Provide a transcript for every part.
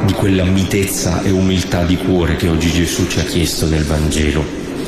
di quella mitezza e umiltà di cuore che oggi Gesù ci ha chiesto nel Vangelo.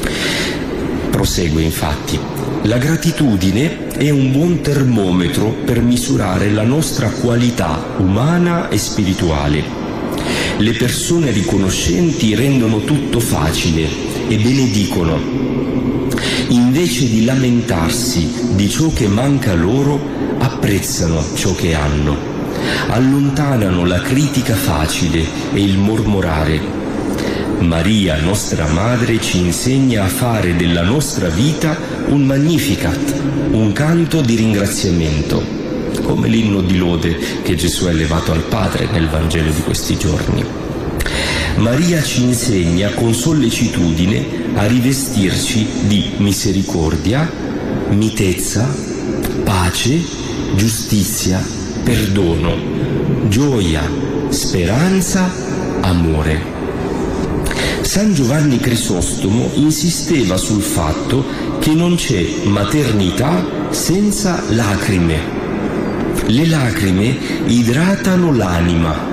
Prosegue infatti: la gratitudine è un buon termometro per misurare la nostra qualità umana e spirituale. Le persone riconoscenti rendono tutto facile e benedicono. Invece di lamentarsi di ciò che manca loro, apprezzano ciò che hanno. Allontanano la critica facile e il mormorare. Maria, nostra Madre, ci insegna a fare della nostra vita un Magnificat, un canto di ringraziamento, come l'inno di lode che Gesù ha elevato al Padre nel Vangelo di questi giorni. Maria ci insegna con sollecitudine a rivestirci di misericordia, mitezza, pace, giustizia, perdono, gioia, speranza, amore. San Giovanni Crisostomo insisteva sul fatto che non c'è maternità senza lacrime. Le lacrime idratano l'anima.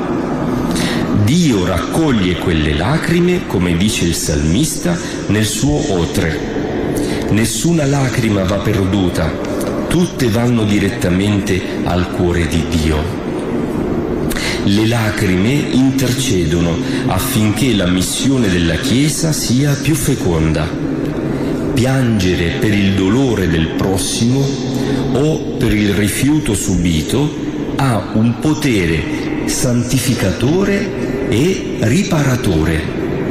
Dio raccoglie quelle lacrime, come dice il salmista, nel suo otre. Nessuna lacrima va perduta, tutte vanno direttamente al cuore di Dio. Le lacrime intercedono affinché la missione della Chiesa sia più feconda. Piangere per il dolore del prossimo o per il rifiuto subito ha un potere santificatore e riparatore.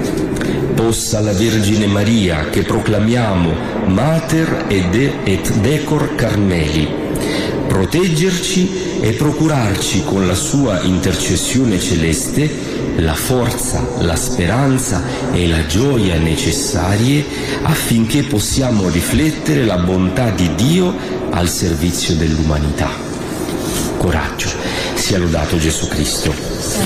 Possa la Vergine Maria, che proclamiamo Mater et Decor Carmeli, proteggerci e procurarci con la sua intercessione celeste la forza, la speranza e la gioia necessarie affinché possiamo riflettere la bontà di Dio al servizio dell'umanità. Coraggio, sia lodato Gesù Cristo.